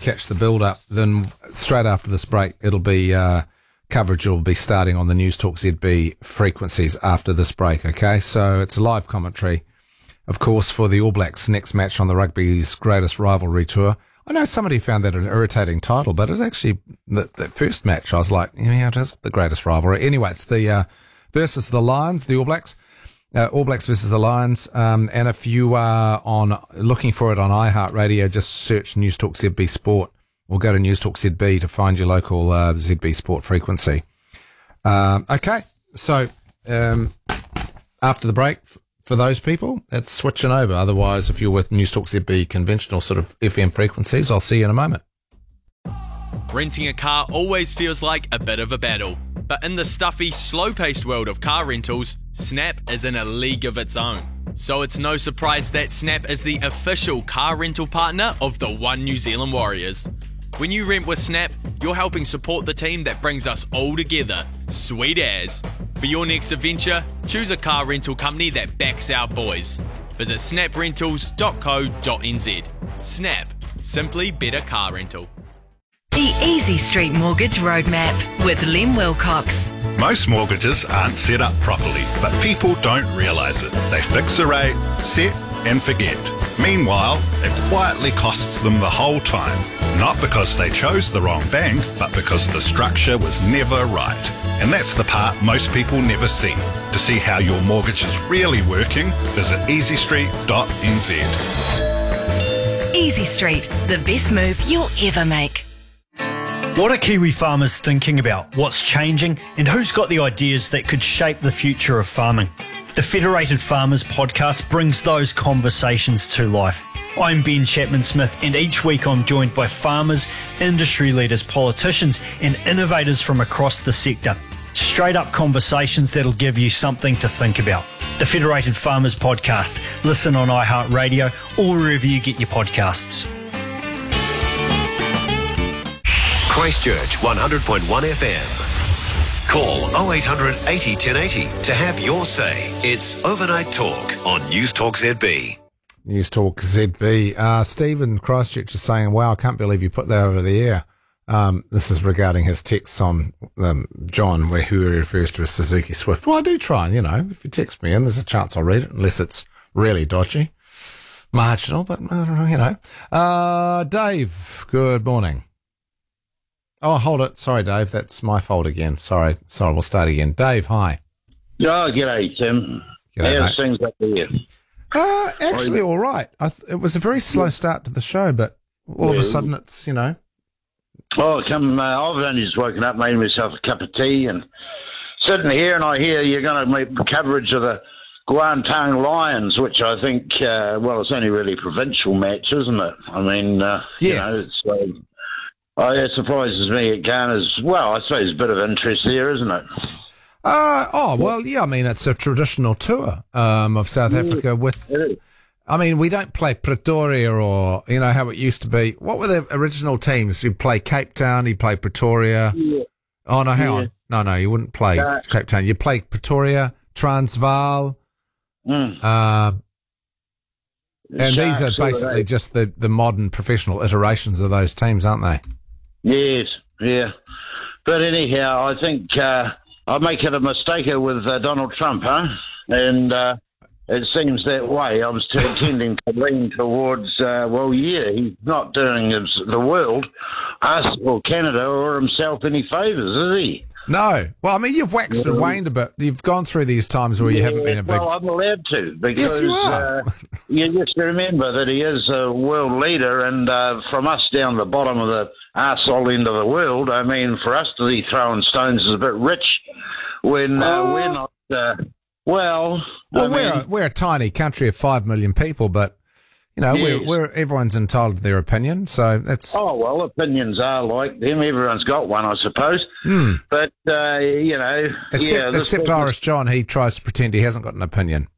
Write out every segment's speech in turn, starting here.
catch the build-up, then straight after this break, it'll be coverage will be starting on the News Talk ZB frequencies after this break, okay? So it's a live commentary, of course, for the All Blacks' next match on the rugby's greatest rivalry tour. I know somebody found that an irritating title, but it's actually the first match. I was like, yeah, it is the greatest rivalry. Anyway, it's the versus the Lions, the All Blacks. All Blacks versus the Lions. And if you are looking for it on iHeartRadio, just search News Talk ZB Sport or go to News Talk ZB to find your local ZB Sport frequency. Okay, so after the break, for those people, it's switching over. Otherwise, if you're with News Talk ZB conventional sort of FM frequencies, I'll see you in a moment. Renting a car always feels like a bit of a battle. But in the stuffy, slow-paced world of car rentals, Snap is in a league of its own. So it's no surprise that Snap is the official car rental partner of the One New Zealand Warriors. When you rent with Snap, you're helping support the team that brings us all together. Sweet as. For your next adventure, choose a car rental company that backs our boys. Visit snaprentals.co.nz. Snap. Simply better car rental. The Easy Street Mortgage Roadmap with Lem Wilcox. Most mortgages aren't set up properly, but people don't realise it. They fix a rate, set and forget. Meanwhile, it quietly costs them the whole time. Not because they chose the wrong bank, but because the structure was never right. And that's the part most people never see. To see how your mortgage is really working, visit easystreet.nz. Easy Street, the best move you'll ever make. What are Kiwi farmers thinking about? What's changing? And who's got the ideas that could shape the future of farming? The Federated Farmers podcast brings those conversations to life. I'm Ben Chapman-Smith, and each week I'm joined by farmers, industry leaders, politicians and innovators from across the sector. Straight up conversations that'll give you something to think about. The Federated Farmers podcast. Listen on iHeartRadio or wherever you get your podcasts. Christchurch 100.1 FM. Call 0800 80 1080 to have your say. It's Overnight Talk on News Talk ZB. News Talk ZB. Stephen Christchurch is saying, wow, I can't believe you put that over the air. This is regarding his texts on John, who he refers to as Suzuki Swift. Well, I do try and, if you text me in, there's a chance I'll read it, unless it's really dodgy. Marginal, but, Dave, good morning. Oh, hold it. Sorry, Dave. That's my fault again. Sorry. We'll start again. Dave, hi. Oh, g'day, Tim. G'day, How's things up there? Actually, all right. It was a very slow start to the show, but all of a sudden it's, Oh, I've only just woken up, made myself a cup of tea, and sitting here, and I hear you're going to make coverage of the Guantang Lions, which I think, it's only really provincial match, isn't it? I mean, yes. It surprises me it garners, I suppose a bit of interest there, isn't it? It's a traditional tour of South Africa with, we don't play Pretoria or, how it used to be. What were the original teams? You'd play Cape Town, you'd play Pretoria. Yeah. Oh, no, hang on. No, you wouldn't play Cape Town. You'd play Pretoria, Transvaal. And these are basically just the modern professional iterations of those teams, aren't they? Yes, yeah. But anyhow, I think I make it a mistake with Donald Trump, huh? And it seems that way. I was tending to lean towards, he's not doing the world, us or Canada or himself any favours, is he? No. Well, you've waxed and waned a bit. You've gone through these times where you haven't been a big... Well, I'm allowed to, because yes, you are. You just remember that he is a world leader, and from us down the bottom of the arsehole end of the world, for us to be throwing stones is a bit rich when we're not... we're a tiny country of 5 million people, but... we're everyone's entitled to their opinion, so that's... Oh, well, opinions are like them. Everyone's got one, I suppose. But, Except Irish John, he tries to pretend he hasn't got an opinion.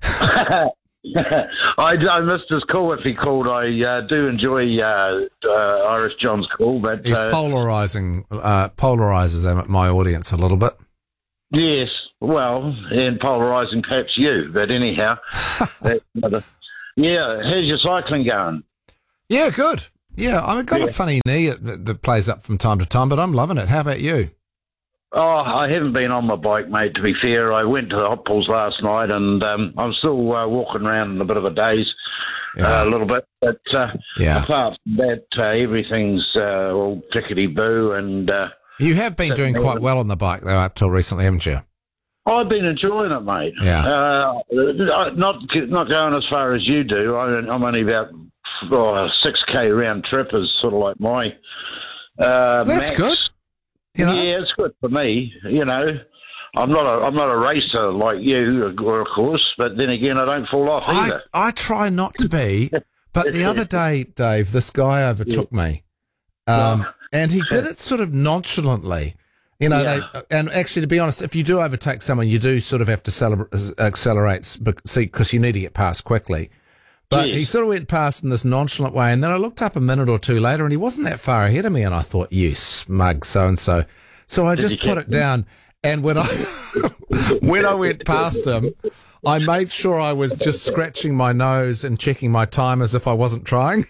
I missed his call if he called. I do enjoy Irish John's call, but... He's polarizes my audience a little bit. Yes, and polarising perhaps you, but anyhow... Yeah, how's your cycling going? Yeah, good. Yeah, I've got a funny knee that plays up from time to time, but I'm loving it. How about you? Oh, I haven't been on my bike, mate, to be fair. I went to the hot pools last night, and I'm still walking around in a bit of a daze, a little bit. But apart from that, everything's all tickety-boo. And you have been doing quite well on the bike, though, up till recently, haven't you? I've been enjoying it, mate. Yeah. Not going as far as you do. I'm only about 6K round trip is sort of like my That's max. good. You know? Yeah, it's good for me. You know, I'm not a racer like you, of course, but then again, I don't fall off either. I try not to be, but the other day, Dave, this guy overtook me, and he did it sort of nonchalantly. You know, and actually, to be honest, if you do overtake someone, you do sort of have to accelerate because you need to get past quickly. But he sort of went past in this nonchalant way, and then I looked up a minute or two later, and he wasn't that far ahead of me, and I thought, you smug so-and-so. So I just put it down, and when I went past him, I made sure I was just scratching my nose and checking my time as if I wasn't trying.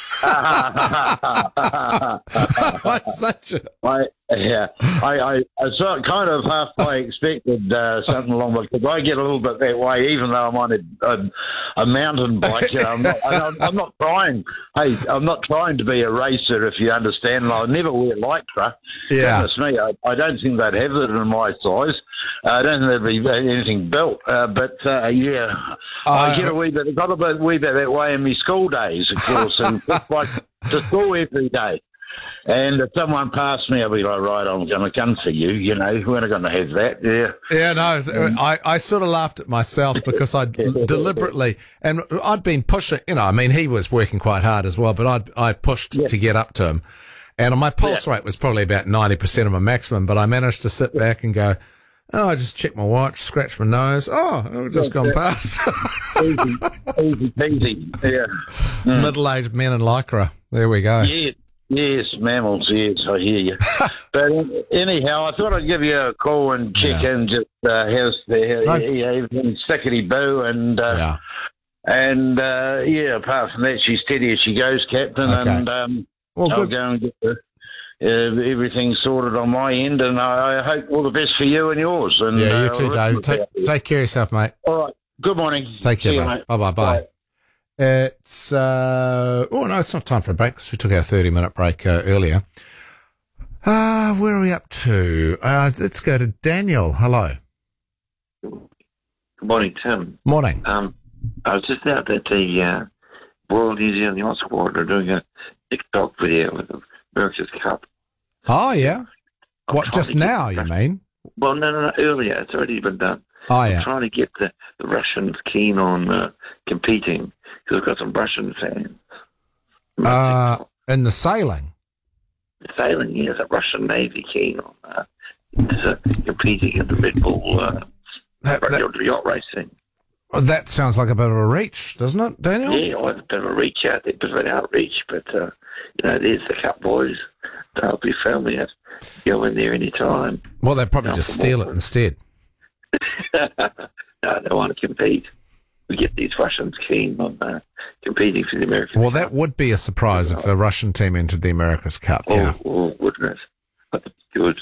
I sort of kind of halfway expected something along because I get a little bit that way, even though I'm on a mountain bike. You know, I'm not trying. Hey, I'm not trying to be a racer, if you understand. I'll never wear Lycra. Yeah, goodness me, I don't think they'd have it in my size. I don't think there'd be anything built. I get a wee bit that way in my school days, of course, and just like to school every day. And if someone passed me, I'll be like, right, I'm going to come for you. You know, we're not going to have that. Yeah. Yeah, no, I sort of laughed at myself because I deliberately, and I'd been pushing, you know, I mean, he was working quite hard as well, but I pushed to get up to him. And my pulse rate was probably about 90% of my maximum, but I managed to sit back and go, oh, I just checked my watch, scratched my nose. Oh, I've just gone past. Easy peasy. Yeah. Middle-aged men in Lycra. There we go. Yes, mammals, yes, I hear you. But anyhow, I thought I'd give you a call and check in just how's everything's stickety-boo and apart from that, she's steady as she goes, Captain, and well, I'll go and get everything sorted on my end, and I hope all the best for you and yours. And you too, Dave. Take care of yourself, mate. All right. Good morning. Take care, mate. Bye. Bye. It's it's not time for a break because we took our 30-minute break earlier. Where are we up to? Let's go to Daniel. Hello. Good morning, Tim. Morning. I was just out at the Royal New Zealand Yacht Squad. They're doing a TikTok video with the America's Cup. Oh, yeah? What, just now, you mean? Well, no, earlier. It's already been done. Oh, yeah. I'm trying to get the Russians keen on competing because we've got some Russian fans. In the sailing? The sailing, yes, the Russian Navy keen on competing in the Red Bull yacht racing. That sounds like a bit of a reach, doesn't it, Daniel? Yeah, well, a bit of a reach out there, a bit of an outreach, but, there's the Cup boys. They'll be filming it. Go in there any time. Well, they'd probably just steal it instead. No, they want to compete. We get these Russians keen on competing for the American Well, Cup. that would be a surprise if a Russian team entered the America's Cup, Oh, wouldn't it? That's good.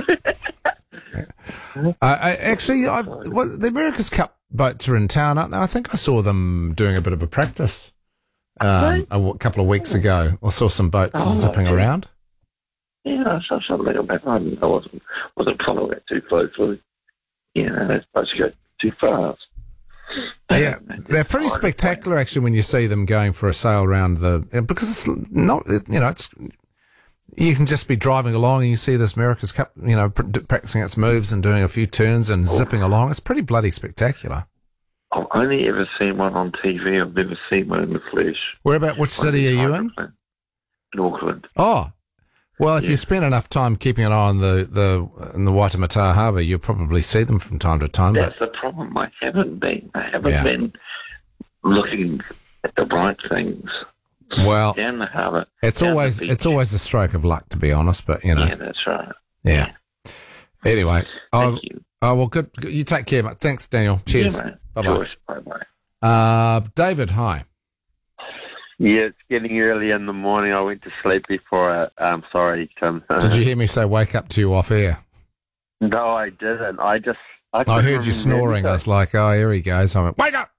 The America's Cup boats are in town, aren't they? I think I saw them doing a bit of a practice a couple of weeks ago. I saw some boats zipping around. Yeah, I saw something about it. I wasn't following it too closely. They're supposed to go too fast. Yeah, they're pretty spectacular actually when you see them going for a sail around because it's not, it's, you can just be driving along and you see this America's Cup, practicing its moves and doing a few turns and zipping along. It's pretty bloody spectacular. I've only ever seen one on TV. I've never seen one in the flesh. Which city are you in? In Auckland. Oh, well, if you spend enough time keeping an eye on in the Waitemata Harbour, you'll probably see them from time to time. That's the problem. I haven't been looking at the right things. Well, down the harbour. It's always a stroke of luck, to be honest. But Yeah, that's right. Yeah. Anyway, Thank you. Oh well, good. You take care, mate. Thanks, Daniel. Cheers. Yeah, Bye bye. Bye bye. David, hi. Yeah, it's getting early in the morning. I went to sleep before sorry, Tim. Did you hear me say wake up to you off air? No, I didn't. I heard you snoring. I was like, oh, here he goes. I went, wake up!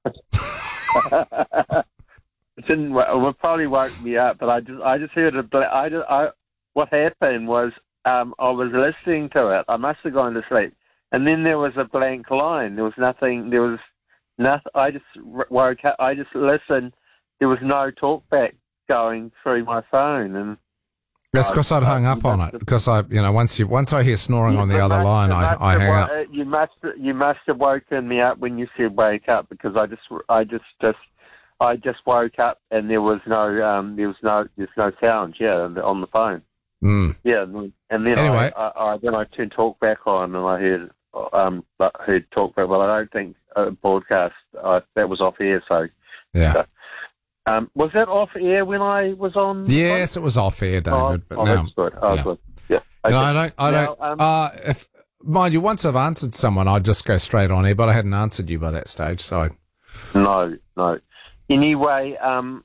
It didn't. Well, it probably woke me up, but I just heard what happened was I was listening to it. I must have gone to sleep, and then there was a blank line. There was nothing. I just woke up. I just listened. There was no talkback going through my phone, and that's because I'd hung up on it. Because once I hear snoring on the other line, I hang up. You must have woken me up when you said wake up, because I just woke up and there was no sound. Yeah, on the phone. Mm. Yeah, and then anyway, I turned talkback on and I heard talkback. Well, I don't think broadcast. That was off air. So yeah. So, was that off air when I was on? Yes, it was off air, David. But now, that's good. Oh, yeah. good. Yeah. Okay. I don't. If mind you, once I've answered someone, I'd just go straight on air. But I hadn't answered you by that stage, so. No. Anyway,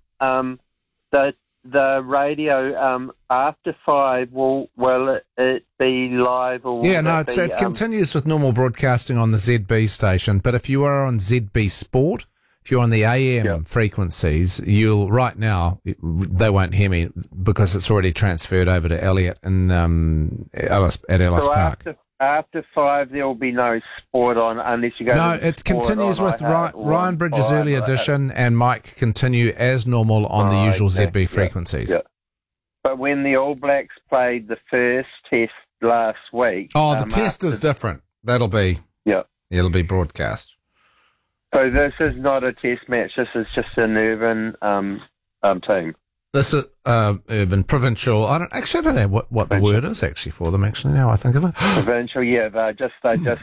the radio after 5 will it be live or? Yeah, no, it continues with normal broadcasting on the ZB station. But if you are on ZB Sport. If you're on the AM frequencies, right now they won't hear me because it's already transferred over to Elliot and Ellis Park. After 5, there will be no sport on unless you go. No, it continues with Ryan Bridges' early edition, and Mike continue as normal on the usual ZB frequencies. Yeah. But when the All Blacks played the first test last week, the test is different. It'll be broadcast. So this is not a test match. This is just an urban team. This is urban, provincial. I don't know what the word is actually for them. Actually, now I think of it, provincial. Yeah, they're just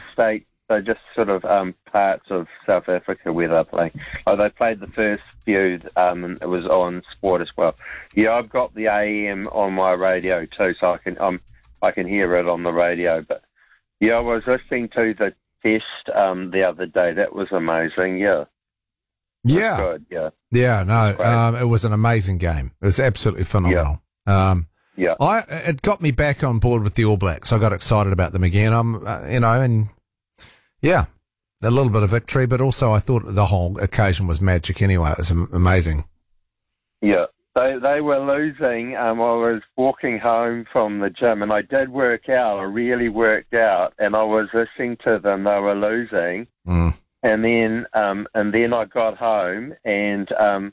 sort of parts of South Africa where they're playing. They played the first few. And it was on Sport as well. Yeah, I've got the AM on my radio too, so I can hear it on the radio. But yeah, I was listening to the test the other day. That was amazing. Yeah. Good, it was an amazing game. It was absolutely phenomenal. It got me back on board with the All Blacks. I got excited about them again. A little bit of victory, but also I thought the whole occasion was magic anyway. It was amazing. Yeah. They were losing. I was walking home from the gym, and I did work out. I really worked out, and I was listening to them. They were losing, and then I got home, and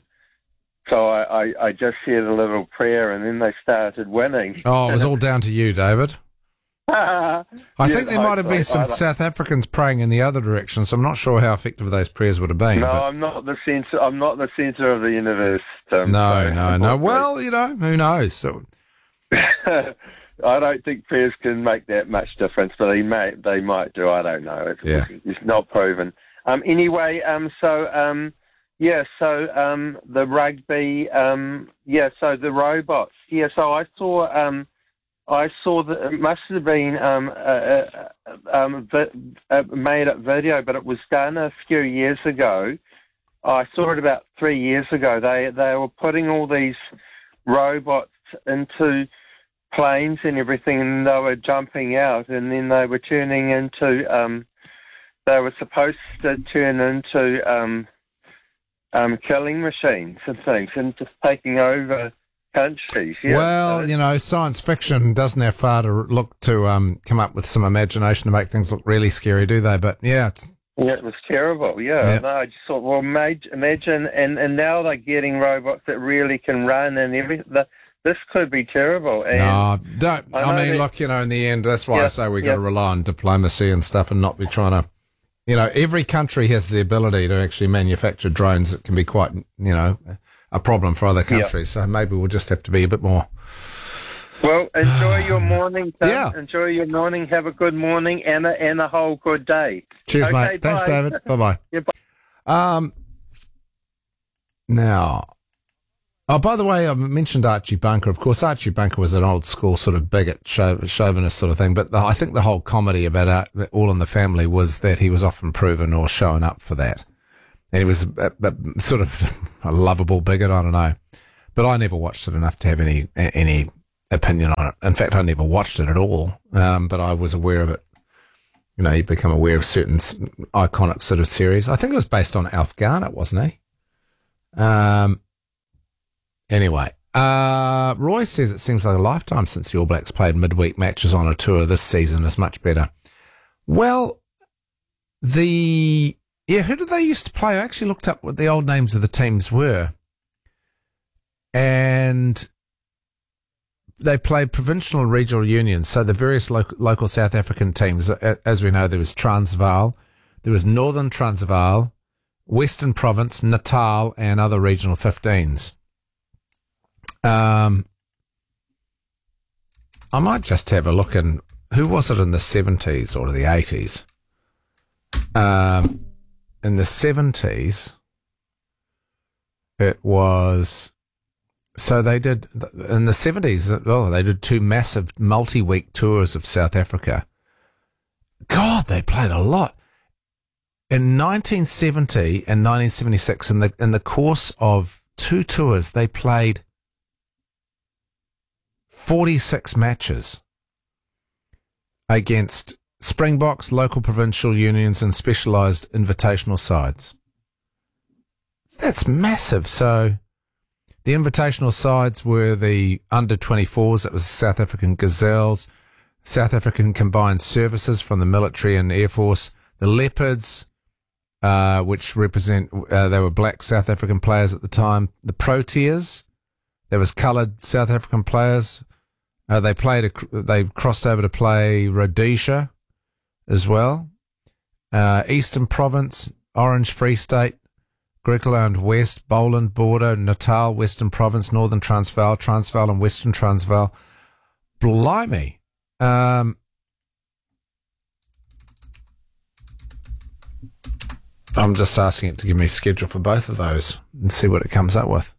so I just said a little prayer, and then they started winning. Oh, it was all down to you, David. I think there might have been some South Africans praying in the other direction, so I'm not sure how effective those prayers would have been. No, I'm not the center. I'm not the center of the universe. No. Well, who knows? So. I don't think prayers can make that much difference, but they might do. I don't know. It's not proven. Anyway, the rugby. So the robots. Yeah, so I saw that it must have been made up video, but it was done a few years ago. I saw it about 3 years ago. They were putting all these robots into planes and everything, and they were jumping out, and then they were turning into. They were supposed to turn into killing machines and things, and just taking over countries. Yeah. Well, science fiction doesn't have far to look to come up with some imagination to make things look really scary, do they? But it was terrible. Yeah. No, I just thought, well, imagine, and now they're getting robots that really can run and everything. This could be terrible. And no, don't. Look, in the end, that's why I say we got to rely on diplomacy and stuff, and not be trying to. Every country has the ability to actually manufacture drones that can be quite, a problem for other countries. So maybe we'll just have to be a bit more. Well, enjoy your morning, Tim. Yeah. Enjoy your morning. Have a good morning and a whole good day. Cheers, mate. Thanks, David. Bye-bye. Yeah, bye. Now, by the way, I mentioned Archie Bunker. Of course, Archie Bunker was an old school sort of bigot, chauvinist sort of thing. But I think the whole comedy about All in the Family was that he was often proven or showing up for that. And he was sort of a lovable bigot, I don't know. but I never watched it enough to have any opinion on it. In fact, I never watched it at all, but I was aware of it. You know, you become aware of certain iconic sort of series. I think it was based on Alf Garnett, wasn't he? Anyway, Roy says it seems like a lifetime since the All Blacks played midweek matches on a tour. This season is much better. Well, who did they used to play? I actually looked up what the old names of the teams were. And they played provincial and regional unions. So the various local South African teams, as we know, there was Transvaal, there was Northern Transvaal, Western Province, Natal, and other regional 15s. I might just have a look in, who was it in the 70s or the 80s? In the 70s, it was... So they did, in the 70s, they did 2 massive multi-week tours of South Africa. God, they played a lot. In 1970 and 1976, in the course of 2 tours, they played 46 matches against Springboks, local provincial unions, and specialised invitational sides. That's massive. So the invitational sides were the under-24s, that was South African Gazelles, South African Combined Services from the military and Air Force, the Leopards, which represent, they were black South African players at the time, the Proteas, there was coloured South African players, they crossed over to play Rhodesia as well, Eastern Province, Orange Free State, Griqualand West, Boland, Border, Natal, Western Province, Northern Transvaal, Transvaal and Western Transvaal. Blimey. I'm just asking it to give me a schedule for both of those and see what it comes up with.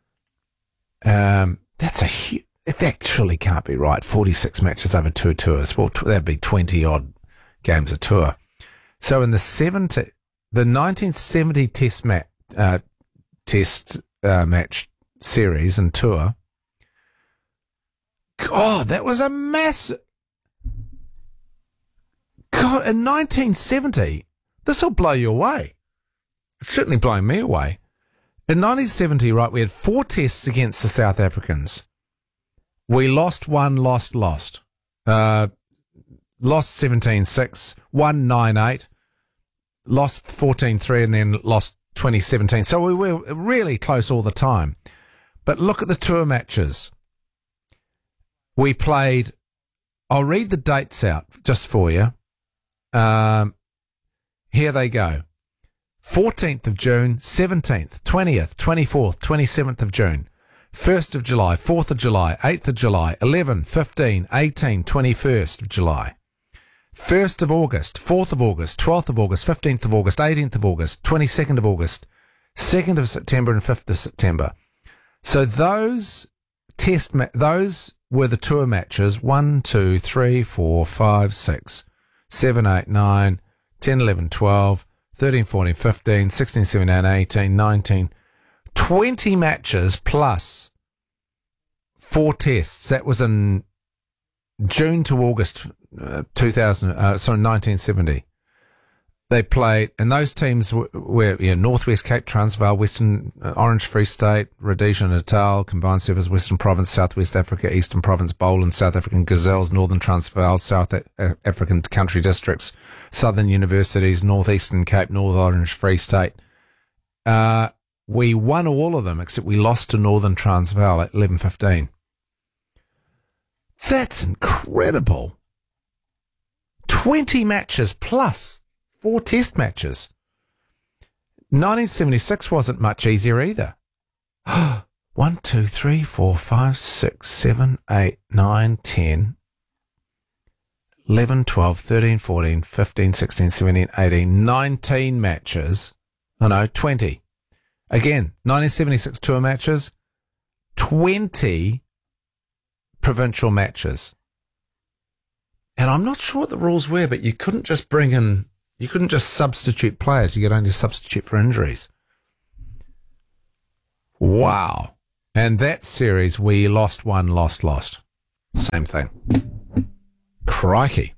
That surely can't be right. 46 matches over 2 tours. Well, that'd be 20-odd games a tour. So in the 1970 test match series and tour. God, that was a massive. God, in 1970, this will blow you away. It's certainly blowing me away. In 1970, right, we had 4 tests against the South Africans. We lost 1, lost. Lost 17-6, won 9-8, lost 14-3, and then lost 2017. So we were really close all the time. But look at the tour matches. We played, I'll read the dates out just for you. Here they go. 14th of June, 17th, 20th, 24th, 27th of June, 1st of July, 4th of July, 8th of July, 11, 15, 18, 21st of July, 1st of August, 4th of August, 12th of August, 15th of August, 18th of August, 22nd of August, 2nd of September and 5th of September. So those those were the tour matches 1, 2, 3, 4, 5, 6, 7, 8, 9, 10, 11, 12, 13, 14, 15, 16, 17, 18, 19, 20 matches plus 4 tests. That was in June to August 1970. They played, and those teams were Northwest Cape, Transvaal, Western Orange Free State, Rhodesia, Natal, Combined Service, Western Province, Southwest Africa, Eastern Province, Boland, South African Gazelles, Northern Transvaal, South African Country Districts, Southern Universities, Northeastern Cape, North Orange Free State. We won all of them except we lost to Northern Transvaal at 11-15. That's incredible. 20 matches plus 4 test matches. 1976 wasn't much easier either. 1, 2, 3, 4, 5, 6, 7, 8, 9, 10, 11, 12, 13, 14, 15, 16, 17, 18, 19 matches. Oh no, 20. Again, 1976 tour matches, 20 provincial matches. And I'm not sure what the rules were, but you couldn't just substitute players. You could only substitute for injuries. Wow. And that series, we lost. Same thing. Crikey.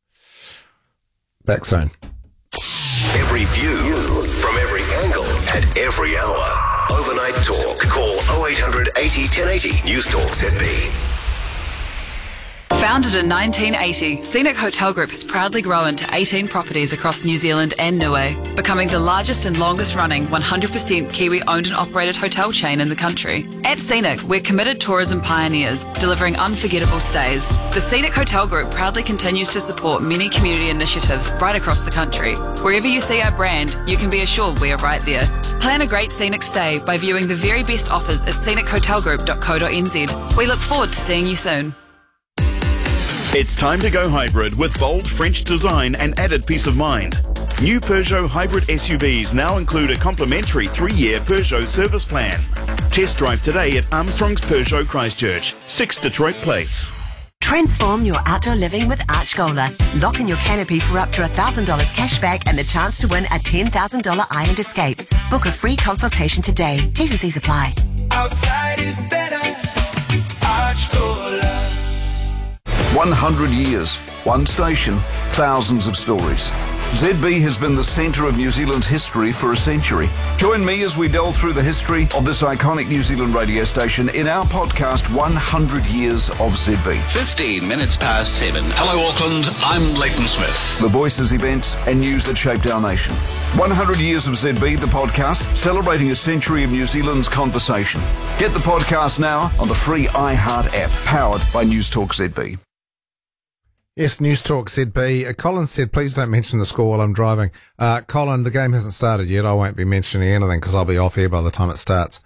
Back soon. Every view from every angle at every hour. Overnight Talk. Call 0800 80 1080. News Talk ZB. Founded in 1980, Scenic Hotel Group has proudly grown to 18 properties across New Zealand and Niue, becoming the largest and longest running 100% Kiwi owned and operated hotel chain in the country. At Scenic, we're committed tourism pioneers, delivering unforgettable stays. The Scenic Hotel Group proudly continues to support many community initiatives right across the country. Wherever you see our brand, you can be assured we are right there. Plan a great scenic stay by viewing the very best offers at scenichotelgroup.co.nz. We look forward to seeing you soon. It's time to go hybrid with bold French design and added peace of mind. New Peugeot hybrid SUVs now include a complimentary 3-year Peugeot service plan. Test drive today at Armstrong's Peugeot Christchurch, 6 Detroit Place. Transform your outdoor living with Archgola. Lock in your canopy for up to $1,000 cash back and the chance to win a $10,000 Island Escape. Book a free consultation today. T's and C's apply. Outside is better. Archgola. 100 years, one station, thousands of stories. ZB has been the centre of New Zealand's history for a century. Join me as we delve through the history of this iconic New Zealand radio station in our podcast, 100 Years of ZB. 15 minutes past 7. Hello, Auckland. I'm Leighton Smith. The voices, events and news that shaped our nation. 100 Years of ZB, the podcast, celebrating a century of New Zealand's conversation. Get the podcast now on the free iHeart app, powered by News Talk ZB. Yes, News Talk ZB. Colin said, please don't mention the score while I'm driving. Colin, the game hasn't started yet. I won't be mentioning anything because I'll be off air by the time it starts.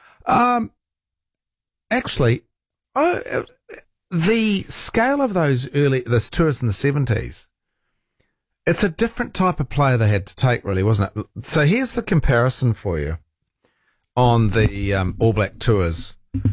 Actually, the scale of those tours in the 70s, it's a different type of player they had to take, really, wasn't it? So here's the comparison for you on the All Black tours.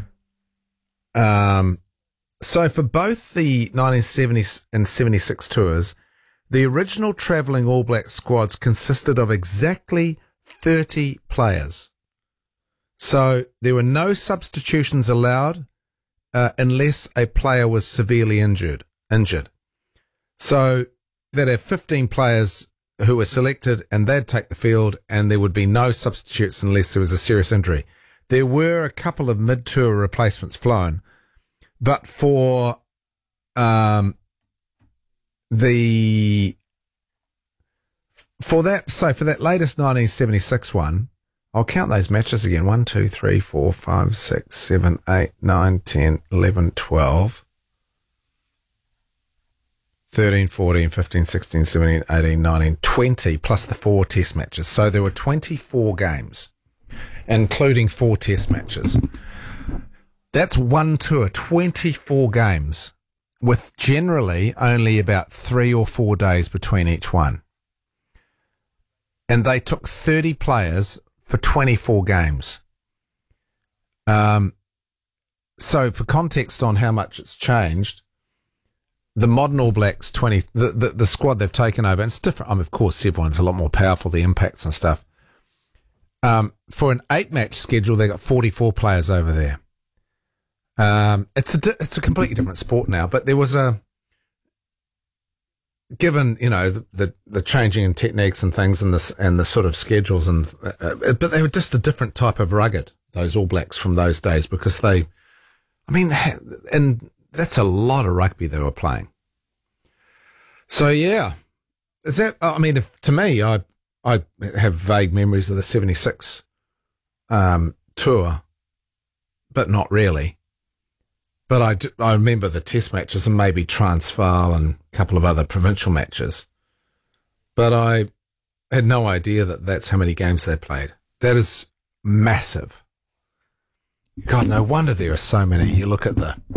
So for both the 1970 and 76 tours, the original travelling All Black squads consisted of exactly 30 players. So there were no substitutions allowed unless a player was severely injured. So they'd have 15 players who were selected and they'd take the field and there would be no substitutes unless there was a serious injury. There were a couple of mid-tour replacements flown. But for that latest 1976 one, I'll count those matches again. 1, 2, 3, 4, 5, 6, 7, 8, 9, 10, 11, 12, 13, 14, 15, 16, 17, 18, 19, 20, plus the 4 test matches. So there were 24 games, including 4 test matches. That's one tour, 24 games, with generally only about 3 or 4 days between each one. And they took 30 players for 24 games. So for context on how much it's changed, the modern All Blacks, the squad they've taken over, and it's different. Of course, everyone's a lot more powerful, the impacts and stuff. For an 8-match schedule, they got 44 players over there. It's a completely different sport now, but there was given, the changing in techniques and things and the sort of schedules but they were just a different type of rugged, those All Blacks from those days, because and that's a lot of rugby they were playing. So yeah, to me, I have vague memories of the 76, tour, but not really. But I remember the test matches and maybe Transvaal and a couple of other provincial matches. But I had no idea that that's how many games they played. That is massive. God, no wonder there are so many. You look at there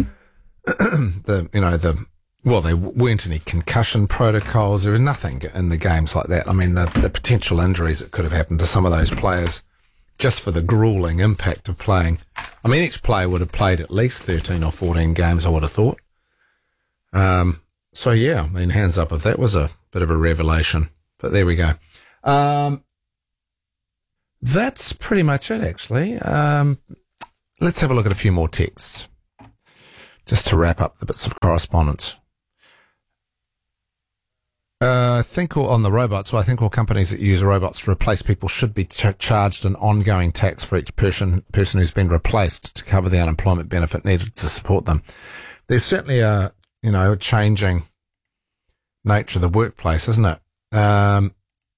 weren't any concussion protocols. There was nothing in the games like that. I mean, the potential injuries that could have happened to some of those players just for the grueling impact of playing. I mean, each player would have played at least 13 or 14 games, I would have thought. So, yeah, I mean, hands up if that was a bit of a revelation. But there we go. That's pretty much it, actually. let's have a look at a few more texts, just to wrap up the bits of correspondence. I think on the robots, I think all companies that use robots to replace people should be charged an ongoing tax for each person who's been replaced to cover the unemployment benefit needed to support them. There's certainly a changing nature of the workplace, isn't it? And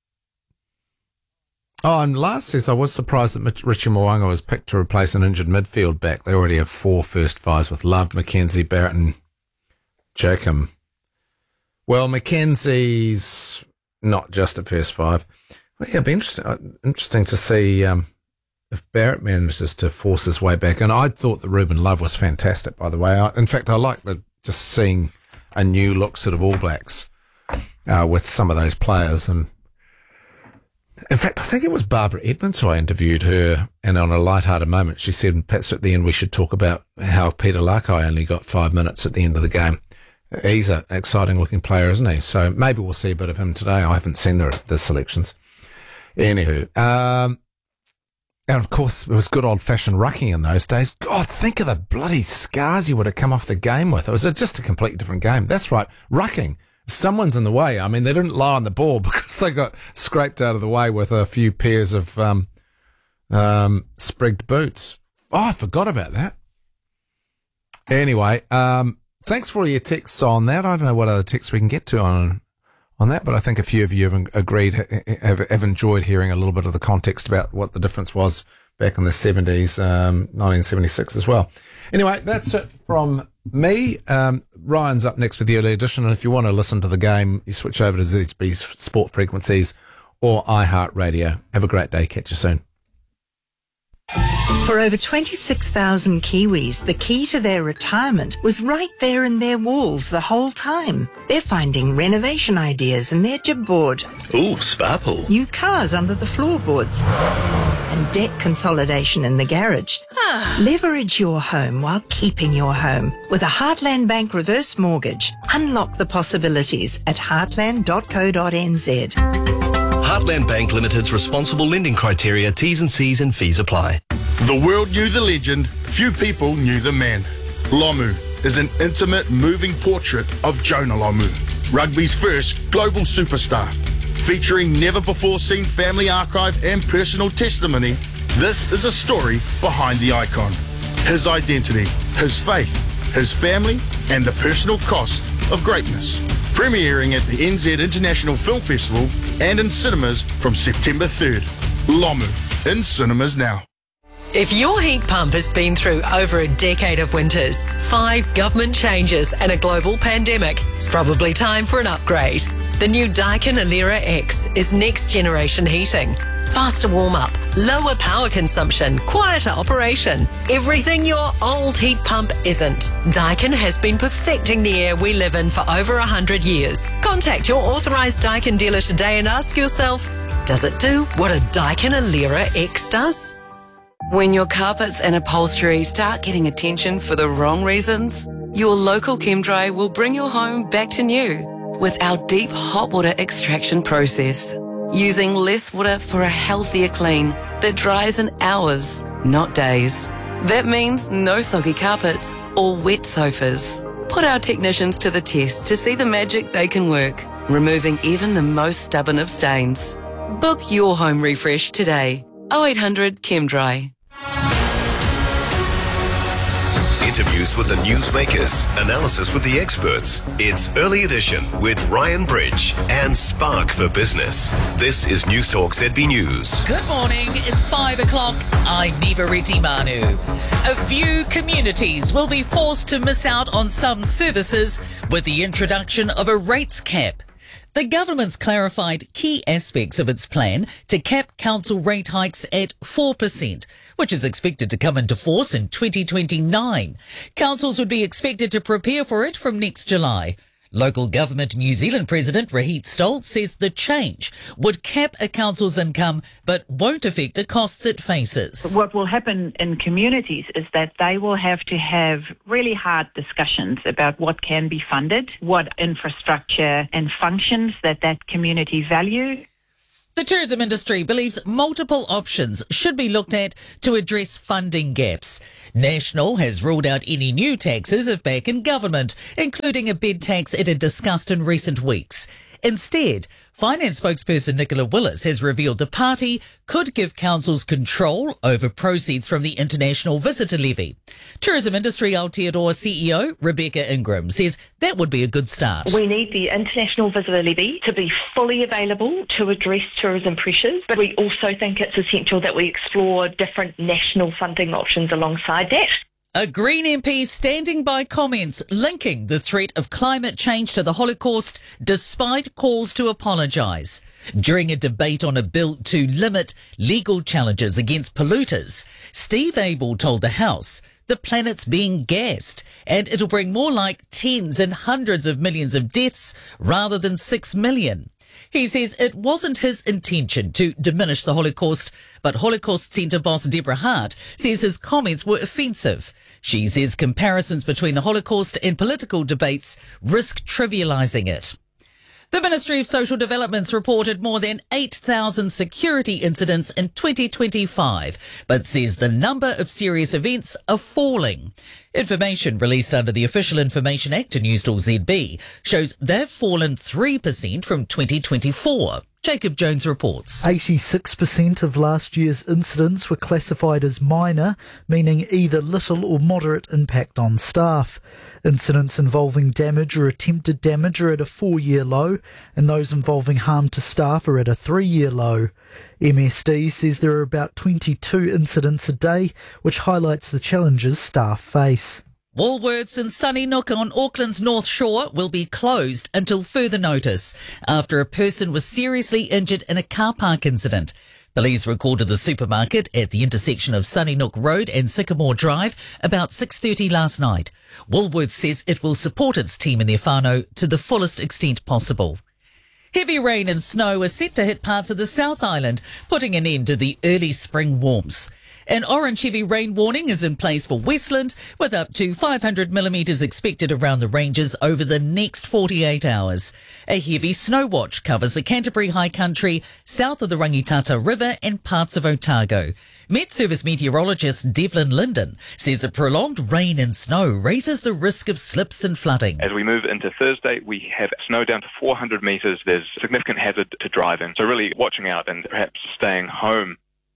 Lars says, I was surprised that Richie Mo'unga was picked to replace an injured midfield back. They already have 4 first fives with Love, McKenzie, Barrett and Joachim. Well, McKenzie's not just a first 5. Well, yeah, it'd be interesting to see if Barrett manages to force his way back. And I thought that Ruben Love was fantastic, by the way. In fact, I like just seeing a new look sort of All Blacks with some of those players. And in fact, I think it was Barbara Edmonds who I interviewed her, and on a light-hearted moment, she said, perhaps at the end we should talk about how Peter Lakai only got 5 minutes at the end of the game. He's an exciting-looking player, isn't he? So maybe we'll see a bit of him today. I haven't seen the selections. Anywho, and of course, it was good old-fashioned rucking in those days. God, think of the bloody scars you would have come off the game with. It was just a completely different game. That's right, rucking. Someone's in the way. I mean, they didn't lie on the ball because they got scraped out of the way with a few pairs of sprigged boots. Oh, I forgot about that. Anyway, thanks for all your texts on that. I don't know what other texts we can get to on that, but I think a few of you have agreed, have enjoyed hearing a little bit of the context about what the difference was back in the 70s, 1976 as well. Anyway, that's it from me. Ryan's up next with the early edition, and if you want to listen to the game, you switch over to ZB's Sport Frequencies or iHeartRadio. Have a great day. Catch you soon. For over 26,000 Kiwis, the key to their retirement was right there in their walls the whole time. They're finding renovation ideas in their jibboard. Ooh, sparkle. New cars under the floorboards. And debt consolidation in the garage. Leverage your home while keeping your home. With a Heartland Bank reverse mortgage, unlock the possibilities at heartland.co.nz. Heartland Bank Limited's responsible lending criteria, T's and C's and fees apply. The world knew the legend, few people knew the man. Lomu is an intimate, moving portrait of Jonah Lomu, rugby's first global superstar. Featuring never-before-seen family archive and personal testimony, this is a story behind the icon. His identity, his faith, his family, and the personal cost of greatness. Premiering at the NZ International Film Festival and in cinemas from September 3rd. Lomu, in cinemas now. If your heat pump has been through over a decade of winters, 5 government changes and a global pandemic, it's probably time for an upgrade. The new Daikin Alira X is next generation heating. Faster warm-up, lower power consumption, quieter operation. Everything your old heat pump isn't. Daikin has been perfecting the air we live in for over 100 years. Contact your authorised Daikin dealer today and ask yourself, does it do what a Daikin Alira X does? When your carpets and upholstery start getting attention for the wrong reasons, your local ChemDry will bring your home back to new with our deep hot water extraction process. Using less water for a healthier clean that dries in hours, not days. That means no soggy carpets or wet sofas. Put our technicians to the test to see the magic they can work, removing even the most stubborn of stains. Book your home refresh today. 0800 ChemDry. Interviews with the newsmakers, analysis with the experts. It's Early Edition with Ryan Bridge and Spark for Business. This is News Talk ZB News. Good morning, it's 5 o'clock. I'm Niva Retimanu. A few communities will be forced to miss out on some services with the introduction of a rates cap. The government's clarified key aspects of its plan to cap council rate hikes at 4%, which is expected to come into force in 2029. Councils would be expected to prepare for it from next July. Local Government New Zealand President Rohit Stoltz says the change would cap a council's income but won't affect the costs it faces. What will happen in communities is that they will have to have really hard discussions about what can be funded, what infrastructure and functions that community value. The tourism industry believes multiple options should be looked at to address funding gaps. National has ruled out any new taxes if back in government, including a bed tax it had discussed in recent weeks. Instead, Finance spokesperson Nicola Willis has revealed the party could give councils control over proceeds from the International Visitor Levy. Tourism Industry Aotearoa CEO Rebecca Ingram says that would be a good start. We need the International Visitor Levy to be fully available to address tourism pressures, but we also think it's essential that we explore different national funding options alongside that. A Green MP standing by comments linking the threat of climate change to the Holocaust despite calls to apologise. During a debate on a bill to limit legal challenges against polluters, Steve Abel told the House the planet's being gassed and it'll bring more like tens and hundreds of millions of deaths rather than 6 million. He says it wasn't his intention to diminish the Holocaust, but Holocaust Centre boss Deborah Hart says his comments were offensive. She says comparisons between the Holocaust and political debates risk trivialising it. The Ministry of Social Development's reported more than 8,000 security incidents in 2025, but says the number of serious events are falling. Information released under the Official Information Act to News Talk ZB shows they've fallen 3% from 2024. Jacob Jones reports. 86% of last year's incidents were classified as minor, meaning either little or moderate impact on staff. Incidents involving damage or attempted damage are at a 4-year low, and those involving harm to staff are at a 3-year low. MSD says there are about 22 incidents a day, which highlights the challenges staff face. Woolworths in Sunnysnook on Auckland's North Shore will be closed until further notice after a person was seriously injured in a car park incident. Police recorded the supermarket at the intersection of Sunnysnook Road and Sycamore Drive about 6:30 last night. Woolworths says it will support its team in their whānau to the fullest extent possible. Heavy rain and snow are set to hit parts of the South Island, putting an end to the early spring warmths. An orange heavy rain warning is in place for Westland, with up to 500 millimetres expected around the ranges over the next 48 hours. A heavy snow watch covers the Canterbury High Country, south of the Rangitata River and parts of Otago. Met Service meteorologist Devlin Linden says the prolonged rain and snow raises the risk of slips and flooding. As we move into Thursday, we have snow down to 400 metres. There's significant hazard to driving, so really watching out and perhaps staying home.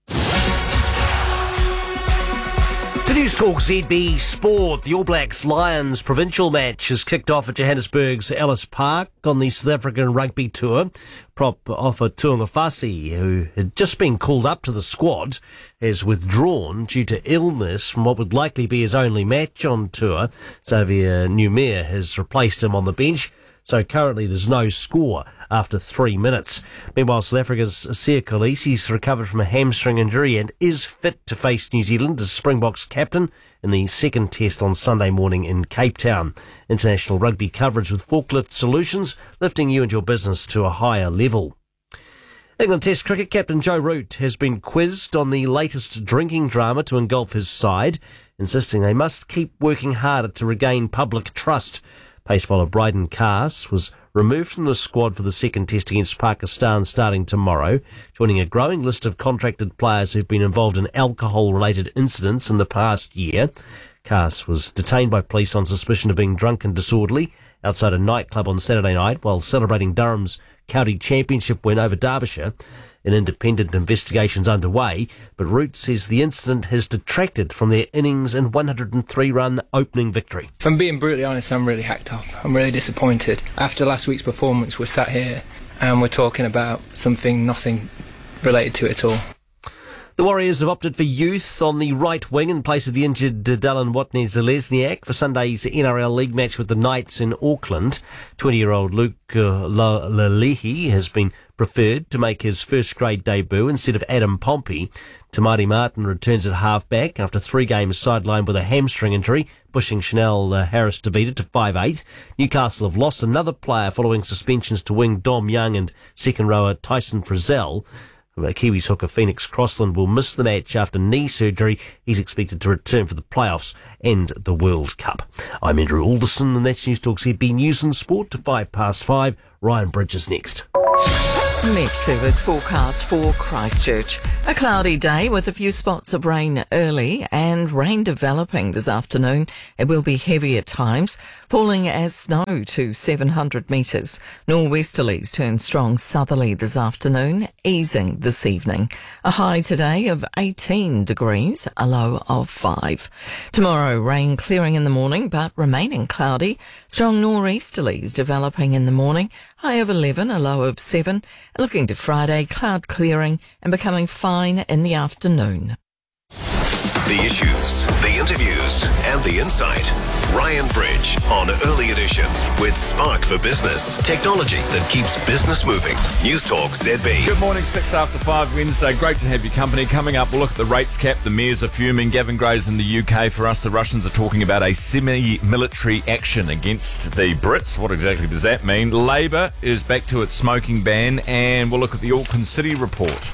To News Talk ZB Sport, the All Blacks Lions provincial match has kicked off at Johannesburg's Ellis Park on the South African rugby tour. Prop offer Tuangafasi, who had just been called up to the squad, has withdrawn due to illness from what would likely be his only match on tour. Xavier Numere has replaced him on the bench. So currently there's no score after 3 minutes. Meanwhile, South Africa's Siya Kolisi's recovered from a hamstring injury and is fit to face New Zealand as Springboks captain in the second test on Sunday morning in Cape Town. International rugby coverage with Forklift Solutions, lifting you and your business to a higher level. England Test cricket captain Joe Root has been quizzed on the latest drinking drama to engulf his side, insisting they must keep working harder to regain public trust. Pace bowler Bryden Cass was removed from the squad for the second test against Pakistan starting tomorrow, joining a growing list of contracted players who've been involved in alcohol-related incidents in the past year. Cass was detained by police on suspicion of being drunk and disorderly outside a nightclub on Saturday night while celebrating Durham's county championship win over Derbyshire. An independent investigation's underway, but Root says the incident has detracted from their innings and 103-run opening victory. If I'm being brutally honest, I'm really hacked off. I'm really disappointed. After last week's performance, we're sat here and we're talking about nothing related to it at all. The Warriors have opted for youth on the right wing in place of the injured Dallin Watene-Zelezniak for Sunday's NRL League match with the Knights in Auckland. 20-year-old Luke Lalehi has been preferred to make his first-grade debut instead of Adam Pompey. Tamari Martin returns at half-back after 3 games sidelined with a hamstring injury, pushing Chanel Harris-Tavita to 5'8". Newcastle have lost another player following suspensions to wing Dom Young and second rower Tyson Frizzell. Kiwis hooker Phoenix Crossland will miss the match after knee surgery. He's expected to return for the playoffs and the World Cup. I'm Andrew Alderson, and that's News Talk ZB News and Sport to 5 past 5. Ryan Bridges next. Met Service forecast for Christchurch. A cloudy day with a few spots of rain early and rain developing this afternoon. It will be heavy at times, falling as snow to 700 metres. Nor'westerlies turn strong southerly this afternoon, easing this evening. A high today of 18 degrees, a low of 5. Tomorrow, rain clearing in the morning but remaining cloudy. Strong nor'easterlies developing in the morning, high of 11, a low of 7. Looking to Friday, cloud clearing and becoming fine in the afternoon. The issues, the interviews, and the insight. Ryan Bridge on Early Edition with Spark for Business. Technology that keeps business moving. News Talk ZB. Good morning, 5:06 Wednesday. Great to have your company. Coming up, we'll look at the rates cap. The mayors are fuming. Gavin Gray's in the UK. For us, the Russians are talking about a semi-military action against the Brits. What exactly does that mean? Labour is back to its smoking ban, and we'll look at the Auckland City report.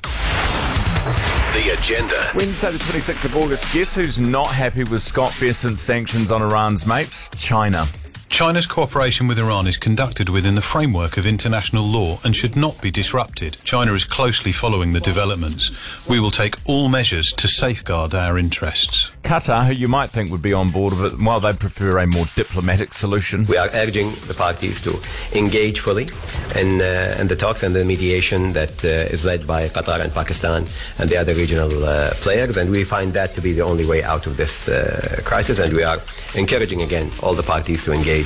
The agenda. Wednesday the 26th of August. Guess who's not happy with Scott Bessent's sanctions on Iran's mates? China. China's cooperation with Iran is conducted within the framework of international law and should not be disrupted. China is closely following the developments. We will take all measures to safeguard our interests. Qatar, who you might think would be on board with it, while they prefer a more diplomatic solution. We are urging the parties to engage fully in the talks and the mediation that is led by Qatar and Pakistan and the other regional players, and we find that to be the only way out of this crisis, and we are encouraging again all the parties to engage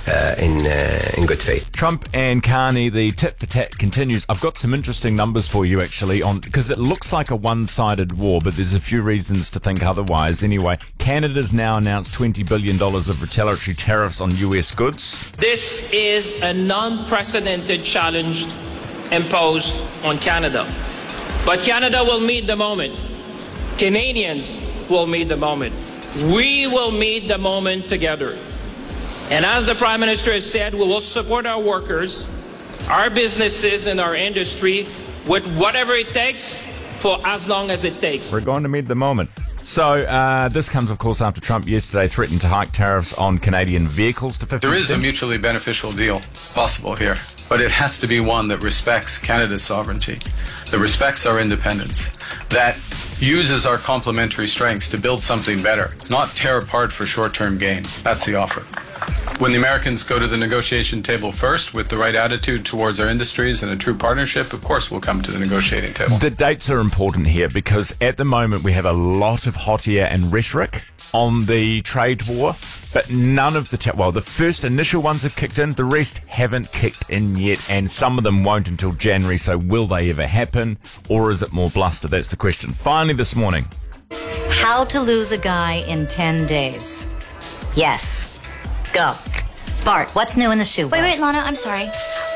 in good faith. Trump and Carney, the tit for tat continues. I've got some interesting numbers for you actually, on because it looks like a one-sided war, but there's a few reasons to think otherwise. Anyway, Canada's now announced $20 billion of retaliatory tariffs on US goods. This is a non-precedented challenge imposed on Canada. But Canada will meet the moment. Canadians will meet the moment. We will meet the moment together. And as the Prime Minister has said, we will support our workers, our businesses and our industry with whatever it takes for as long as it takes. We're going to meet the moment. So this comes, of course, after Trump yesterday threatened to hike tariffs on Canadian vehicles to 50%. There is a mutually beneficial deal possible here, but it has to be one that respects Canada's sovereignty, that respects our independence, that uses our complementary strengths to build something better, not tear apart for short-term gain. That's the offer. When the Americans go to the negotiation table first with the right attitude towards our industries and a true partnership, of course we'll come to the negotiating table. The dates are important here because at the moment we have a lot of hot air and rhetoric on the trade war, but none of the the first initial ones have kicked in, the rest haven't kicked in yet, and some of them won't until January. So will they ever happen, or is it more bluster? That's the question. Finally this morning. How to lose a guy in 10 days. Yes. Go. Bart, what's new in the shoe? Wait, Lana, I'm sorry.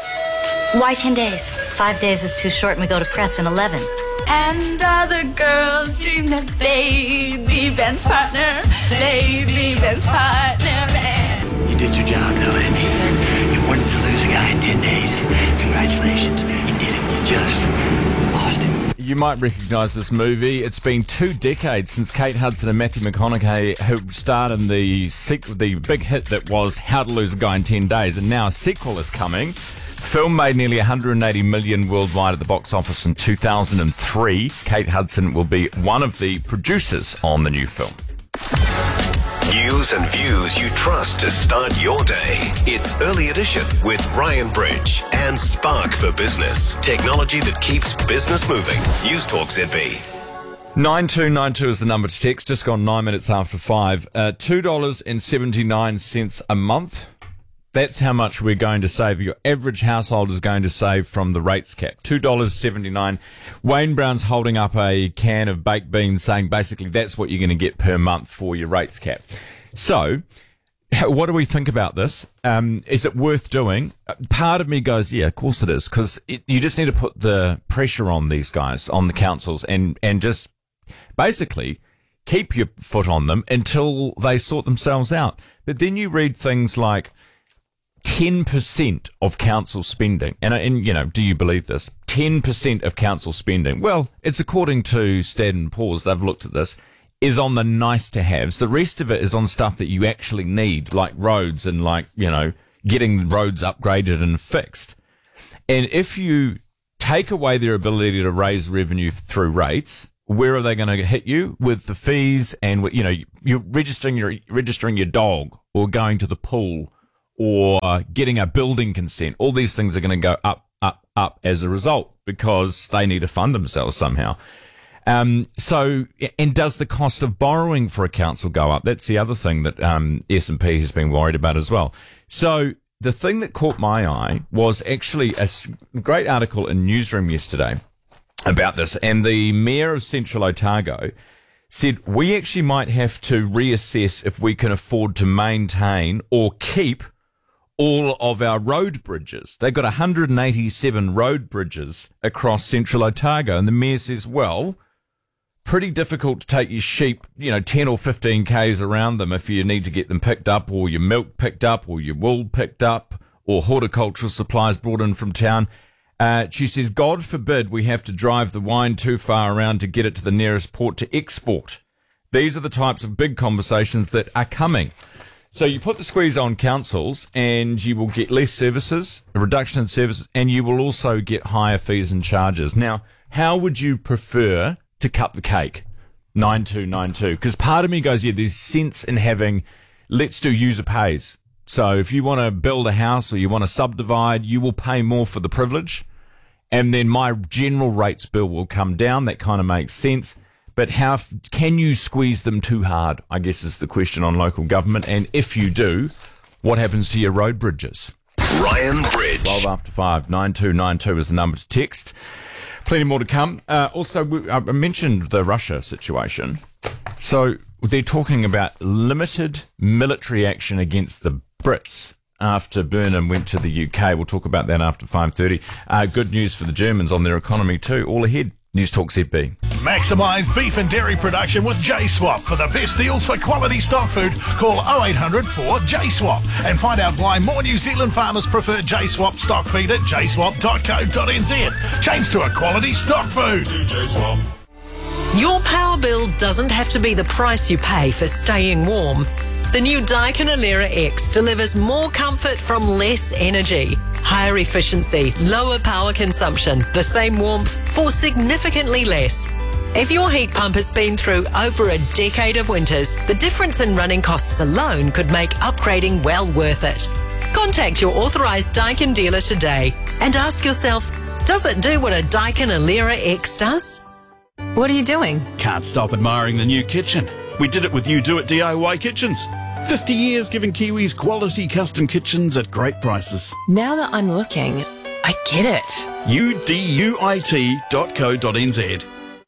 Why 10 days? 5 days is too short and we go to press in 11. And other girls dream that they'd be Ben's partner. They'd be Ben's partner. You did your job, though, Andy. You wanted to lose a guy in 10 days. Congratulations. You did it. You just lost him. You might recognise this movie. It's been 2 decades since Kate Hudson and Matthew McConaughey, who starred in the big hit that was How to Lose a Guy in 10 Days, and now a sequel is coming. Film made nearly $180 million worldwide at the box office in 2003. Kate Hudson will be one of the producers on the new film. News and views you trust to start your day. It's Early Edition with Ryan Bridge and Spark for Business. Technology that keeps business moving. News Talk ZB. 9292 is the number to text. Just gone 9 minutes after 5. $2.79 a month. That's how much we're going to save. Your average household is going to save from the rates cap. $2.79. Wayne Brown's holding up a can of baked beans saying basically that's what you're going to get per month for your rates cap. So, what do we think about this? Is it worth doing? Part of me goes, yeah, of course it is, because you just need to put the pressure on these guys, on the councils, and just basically keep your foot on them until they sort themselves out. But then you read things like 10% of council spending, and you know, do you believe this? 10% of council spending. Well, it's according to Standard & Poor's. They've looked at this. Is on the nice to haves. The rest of it is on stuff that you actually need, like roads and like, you know, getting roads upgraded and fixed. And if you take away their ability to raise revenue through rates, where are they going to hit you? With the fees and, you know, you're registering your dog or going to the pool or getting a building consent. All these things are going to go up, up, up as a result because they need to fund themselves somehow. So, and does the cost of borrowing for a council go up? That's the other thing that S&P has been worried about as well. So the thing that caught my eye was actually a great article in Newsroom yesterday about this, and the Mayor of Central Otago said we actually might have to reassess if we can afford to maintain or keep all of our road bridges. They've got 187 road bridges across Central Otago, and the Mayor says, well, pretty difficult to take your sheep, 10 or 15 Ks around them if you need to get them picked up or your milk picked up or your wool picked up or horticultural supplies brought in from town. She says, God forbid we have to drive the wine too far around to get it to the nearest port to export. These are the types of big conversations that are coming. So you put the squeeze on councils and you will get less services, a reduction in services, and you will also get higher fees and charges. Now, how would you prefer to cut the cake? 9292. Because part of me goes, yeah, there's sense in having, let's do user pays. So if you want to build a house or you want to subdivide, you will pay more for the privilege. And then my general rates bill will come down. That kind of makes sense. But how can you squeeze them too hard, I guess, is the question on local government. And if you do, what happens to your road bridges? Ryan Bridge. 12 after 5, 9292 is the number to text. Plenty more to come. Also, I mentioned the Russia situation. So they're talking about limited military action against the Brits after Burnham went to the UK. We'll talk about that after 5:30. Good news for the Germans on their economy too. All ahead. News Talk ZB. Maximise beef and dairy production with J-Swap. For the best deals for quality stock food, call 0800 4 J-Swap and find out why more New Zealand farmers prefer J-Swap stock feed at jswap.co.nz. Change to a quality stock food. J-Swap. Your power bill doesn't have to be the price you pay for staying warm. The new Daikin Alera X delivers more comfort from less energy, higher efficiency, lower power consumption, the same warmth for significantly less. If your heat pump has been through over a decade of winters, the difference in running costs alone could make upgrading well worth it. Contact your authorised Daikin dealer today and ask yourself, does it do what a Daikin Alera X does? What are you doing? Can't stop admiring the new kitchen. We did it with You Do It DIY Kitchens. 50 years giving Kiwis quality custom kitchens at great prices. Now that I'm looking, I get it. uduit.co.nz.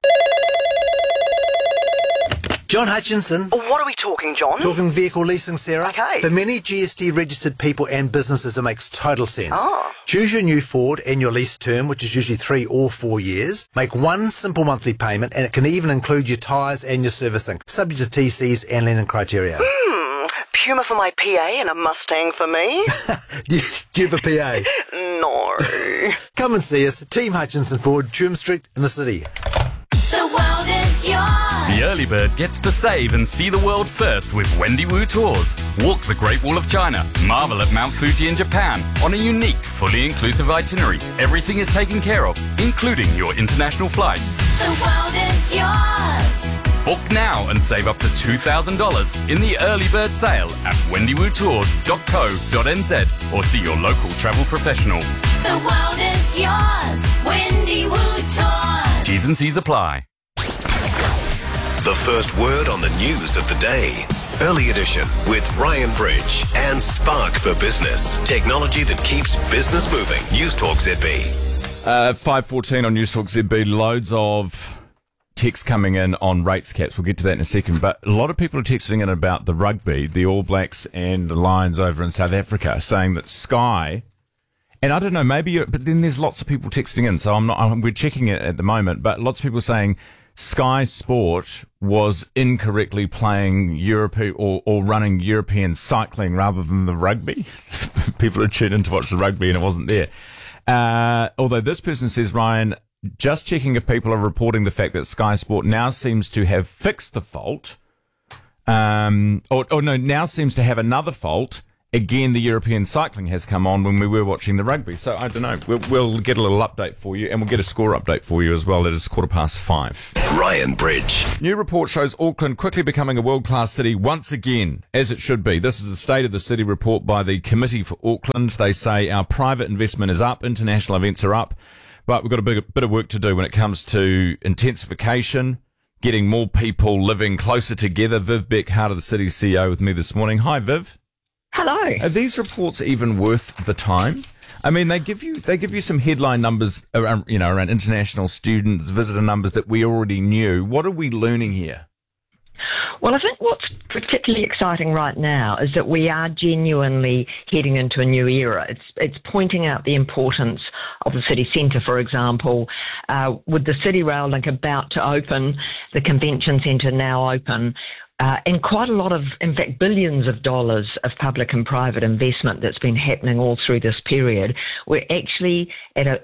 John Hutchinson. What are we talking, John? Talking vehicle leasing, Sarah. Okay. For many GST registered people and businesses, it makes total sense. Oh. Choose your new Ford and your lease term, which is usually 3 or 4 years. Make one simple monthly payment, and it can even include your tyres and your servicing, subject to TCs and lending criteria. Puma for my PA and a Mustang for me. Do you have a PA? No. Come and see us, Team Hutchinson Ford, Trim Street in the city. The world is yours. The early bird gets to save and see the world first with Wendy Wu Tours. Walk the Great Wall of China, marvel at Mount Fuji in Japan on a unique, fully inclusive itinerary. Everything is taken care of, including your international flights. The world is yours. Book now and save up to $2,000 in the early bird sale at wendywoodtours.co.nz or see your local travel professional. The world is yours. Wendy Wu Tours. T's and C's apply. The first word on the news of the day. Early edition with Ryan Bridge and Spark for Business. Technology that keeps business moving. News Talk ZB. 5:14 on News Talk ZB. Loads of text coming in on rates caps. We'll get to that in a second. But a lot of people are texting in about the rugby, the All Blacks and the Lions over in South Africa, saying that Sky, and I don't know, but then there's lots of people texting in, so we're checking it at the moment, but lots of people saying Sky Sport was incorrectly playing Europe or running European cycling rather than the rugby. People are tuned in to watch the rugby and it wasn't there. Although this person says, Ryan, just checking if people are reporting the fact that Sky Sport now seems to have fixed the fault, now seems to have another fault, again, the European cycling has come on when we were watching the rugby. So I don't know. We'll get a little update for you, and we'll get a score update for you as well. It is 5:15. Ryan Bridge. New report shows Auckland quickly becoming a world-class city once again, as it should be. This is the State of the City report by the Committee for Auckland. They say our private investment is up, international events are up, but we've got a bit of work to do when it comes to intensification, getting more people living closer together. Viv Beck, Heart of the City CEO, with me this morning. Hi, Viv. Hello. Are these reports even worth the time? I mean, they give you some headline numbers around, around international students, visitor numbers that we already knew. What are we learning here? Well, I think what's particularly exciting right now is that we are genuinely heading into a new era. It's pointing out the importance of the city centre, for example, with the City Rail Link about to open, the convention centre now open, and quite a lot of, in fact, billions of dollars of public and private investment that's been happening all through this period. We're actually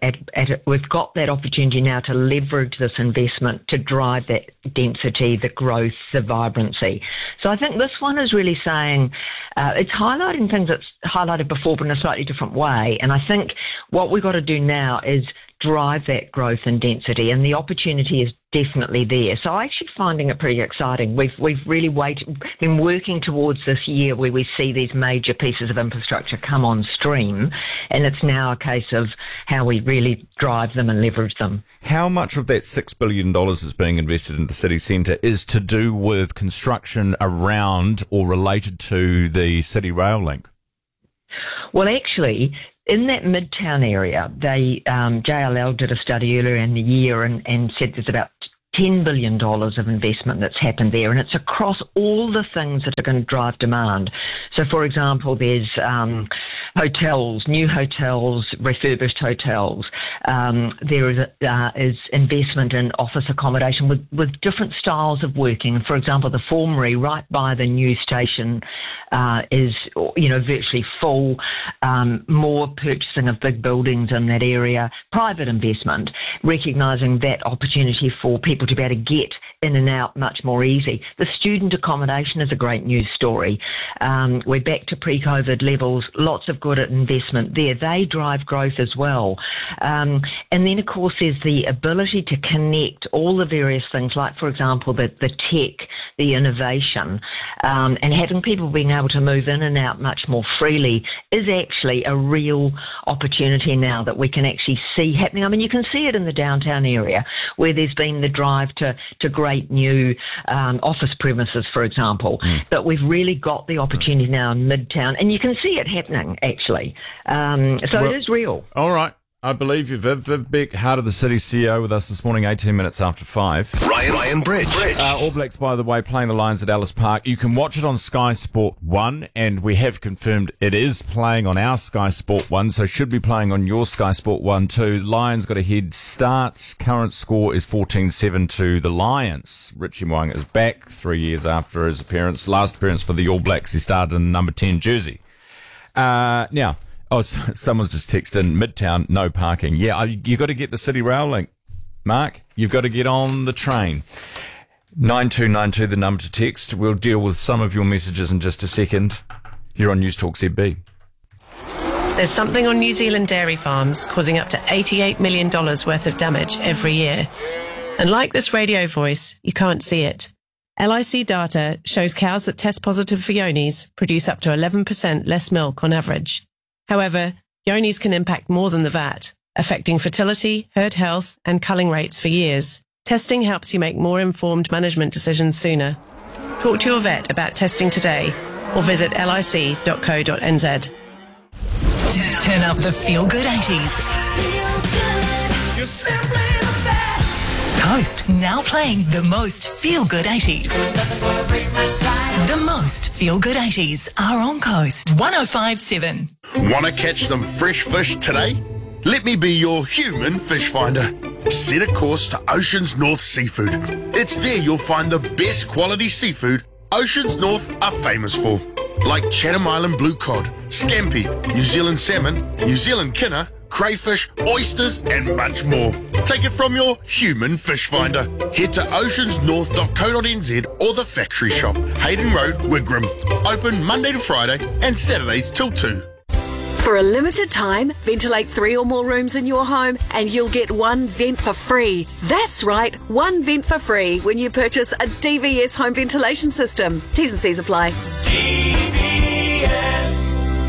we've got that opportunity now to leverage this investment to drive that density, the growth, the vibrancy. So I think this one is really saying it's highlighting things that's highlighted before, but in a slightly different way. And I think what we've got to do now is drive that growth and density, and the opportunity is definitely there. So I'm actually finding it pretty exciting. We've really been working towards this year where we see these major pieces of infrastructure come on stream, and it's now a case of how we really drive them and leverage them. How much of that $6 billion that's being invested in the city centre is to do with construction around or related to the City Rail Link? Well, actually, in that Midtown area, JLL did a study earlier in the year and said there's about $10 billion of investment that's happened there, and it's across all the things that are going to drive demand. So, for example, there's hotels, new hotels, refurbished hotels. There is investment in office accommodation with different styles of working. For example, the Formery right by the new station is, virtually full. More purchasing of big buildings in that area. Private investment, recognising that opportunity for people to be able to get in and out much more easy. The student accommodation is a great news story. We're back to pre-COVID levels. Lots of good investment there. They drive growth as well. And then, of course, there's the ability to connect all the various things, like, for example, the tech, the innovation, and having people being able to move in and out much more freely is actually a real opportunity now that we can actually see happening. I mean, you can see it in the downtown area where there's been the drive to great new office premises, for example. But we've really got the opportunity now in Midtown, and you can see it happening, actually. It is real. All right. I believe you, Viv. Viv Beck, Heart of the City CEO, with us this morning, 18 minutes after 5. Ryan Bridge. All Blacks, by the way, playing the Lions at Ellis Park. You can watch it on Sky Sport 1, and we have confirmed it is playing on our Sky Sport 1, so should be playing on your Sky Sport 1 too. Lions got a head start. Current score is 14-7 to the Lions. Richie Mo'unga is back 3 years after his last appearance for the All Blacks. He started in the number 10 jersey. Now, someone's just texted in, Midtown, no parking. Yeah, you've got to get the City Rail Link, Mark. You've got to get on the train. 9292, the number to text. We'll deal with some of your messages in just a second. You're on News Talk ZB. There's something on New Zealand dairy farms causing up to $88 million worth of damage every year. And like this radio voice, you can't see it. LIC data shows cows that test positive for Yonis produce up to 11% less milk on average. However, Yonis can impact more than the VAT, affecting fertility, herd health, and culling rates for years. Testing helps you make more informed management decisions sooner. Talk to your vet about testing today or visit lic.co.nz. Turn up the feel-good 80s. You're simply the best. Coast now playing the most feel-good 80s. The most feel-good 80s are on Coast 105.7. Want to catch some fresh fish today? Let me be your human fish finder. Set a course to Oceans North Seafood. It's there you'll find the best quality seafood Oceans North are famous for, like Chatham Island blue cod, scampi, New Zealand salmon, New Zealand kinner, crayfish, oysters and much more. Take it from your human fish finder. Head to oceansnorth.co.nz or the factory shop, Hayden Road, Wigram. Open Monday to Friday and Saturdays till 2. For a limited time, ventilate 3 or more rooms in your home and you'll get one vent for free. That's right, one vent for free when you purchase a DVS home ventilation system. T's and C's apply. DVS.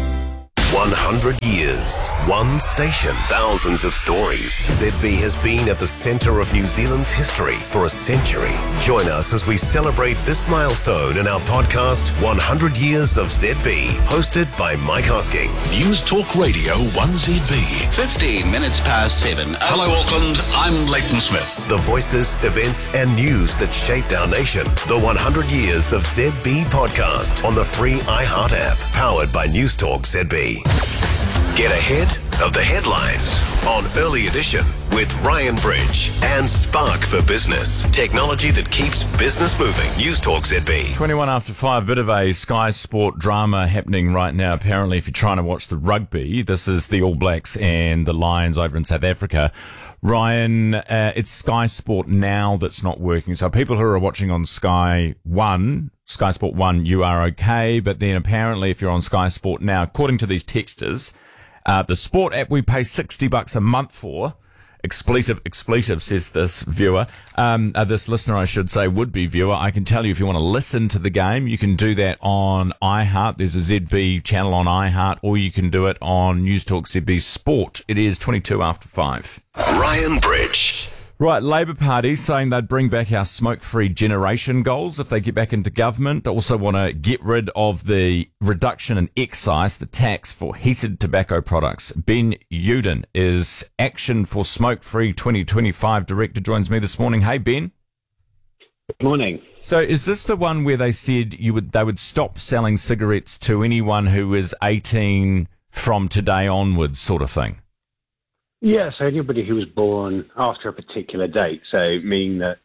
100 years, one station, thousands of stories. ZB has been at the centre of New Zealand's history for a century. Join us as we celebrate this milestone in our podcast, 100 Years of ZB, hosted by Mike Hosking. News Talk Radio 1ZB. 15 minutes past 7. Hello, Auckland. I'm Leighton Smith. The voices, events and news that shaped our nation. The 100 Years of ZB podcast on the free iHeart app, powered by News Talk ZB. Get ahead of the headlines on Early Edition with Ryan Bridge and Spark for Business. Technology that keeps business moving. News Talk ZB. 21 after 5, bit of a Sky Sport drama happening right now. Apparently, if you're trying to watch the rugby, this is the All Blacks and the Lions over in South Africa. Ryan, it's Sky Sport Now that's not working. So people who are watching on Sky Sport 1, you are okay. But then apparently if you're on Sky Sport Now, according to these texters, the sport app we pay $60 a month for, expletive, says this viewer, this listener, I should say, would-be viewer. I can tell you if you want to listen to the game, you can do that on iHeart. There's a ZB channel on iHeart, or you can do it on News Talk ZB Sport. It is 22 after 5. Ryan Bridge. Right, Labour Party saying they'd bring back our smoke-free generation goals if they get back into government. They also want to get rid of the reduction in excise, the tax for heated tobacco products. Ben Uden is Action for Smoke-Free 2025 Director, joins me this morning. Hey, Ben. Good morning. So is this the one where they said they would stop selling cigarettes to anyone who is 18 from today onwards sort of thing? Yeah, so anybody who was born after a particular date, so meaning that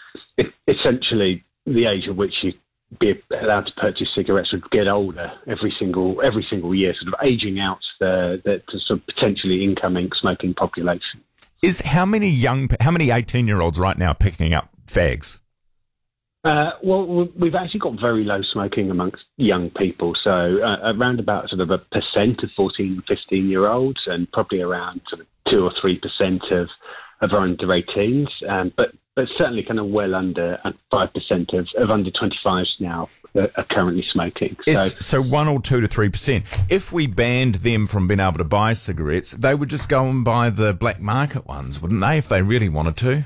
essentially the age at which you'd be allowed to purchase cigarettes would get older every single year, sort of aging out the sort of potentially incoming smoking population. How many 18-year-olds right now picking up fags? Well, we've actually got very low smoking amongst young people, so around about sort of 1% of 14, 15-year-olds, and probably around sort of 2 or 3% of under 18s, but certainly kind of well under 5% of under 25s now are currently smoking. So 1 or 2 to 3%. If we banned them from being able to buy cigarettes, they would just go and buy the black market ones, wouldn't they, if they really wanted to?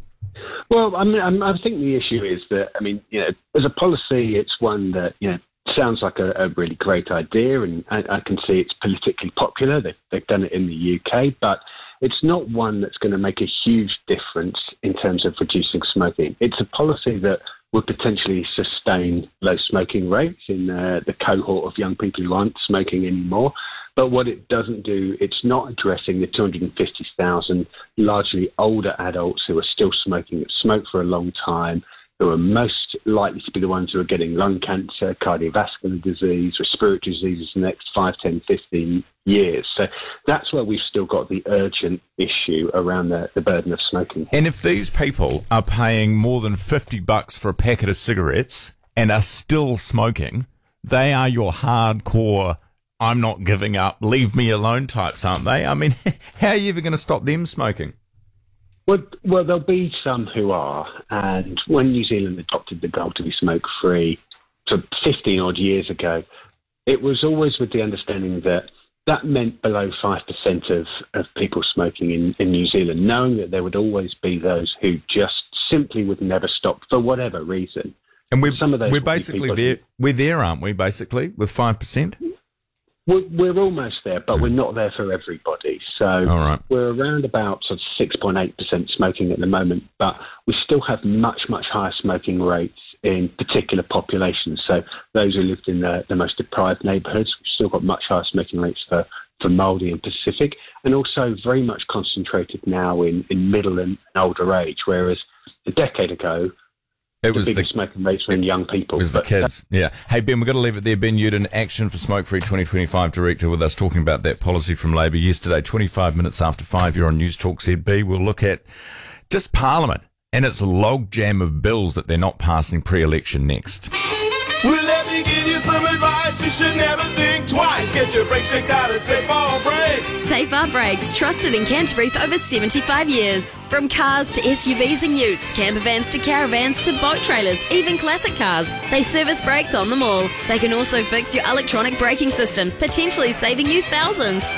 Well, I think the issue is that, as a policy, it's one that, sounds like a really great idea, and I can see it's politically popular. They've done it in the UK, but it's not one that's going to make a huge difference in terms of reducing smoking. It's a policy that would potentially sustain low smoking rates in the cohort of young people who aren't smoking anymore. But what it doesn't do, it's not addressing the 250,000 largely older adults who are still smoking, that smoke for a long time, who are most likely to be the ones who are getting lung cancer, cardiovascular disease, respiratory diseases in the next 5, 10, 15 years. So that's where we've still got the urgent issue around the burden of smoking. And if these people are paying more than $50 for a packet of cigarettes and are still smoking, they are your hardcore, I'm not giving up, leave me alone types, aren't they? I mean, how are you ever going to stop them smoking? Well, there'll be some who are. And when New Zealand adopted the goal to be smoke-free 15 odd years ago, it was always with the understanding that meant below 5% of people smoking in New Zealand, knowing that there would always be those who just simply would never stop for whatever reason. And we're basically there. We're there, aren't we, basically, with 5%? We're almost there, but we're not there for everybody. So we're around about sort of 6.8% smoking at the moment, but we still have much, much higher smoking rates in particular populations. So those who lived in the most deprived neighbourhoods, we've still got much higher smoking rates for Māori and Pacific, and also very much concentrated now in middle and older age, whereas a decade ago, It was biggest smoking rates were in young people. It was the kids, yeah. Hey, Ben, we've got to leave it there. Ben Newton, Action for Smoke Free 2025 Director, with us talking about that policy from Labor yesterday, 25 minutes after 5. You're on News Talk ZB. We'll look at just Parliament and its logjam of bills that they're not passing pre-election next. Well, let me give you some advice. You should never think twice. Get your brakes checked out at Safe R Brakes. Safe R Brakes, trusted in Canterbury for over 75 years. From cars to SUVs and utes, camper vans to caravans to boat trailers, even classic cars, they service brakes on them all. They can also fix your electronic braking systems, potentially saving you thousands.